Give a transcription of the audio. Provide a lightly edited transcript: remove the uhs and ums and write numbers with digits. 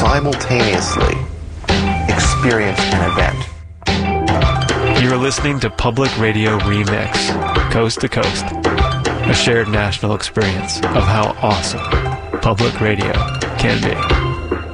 simultaneously experience an event. You're listening to Public Radio Remix, Coast to Coast, a shared national experience of how awesome public radio can be.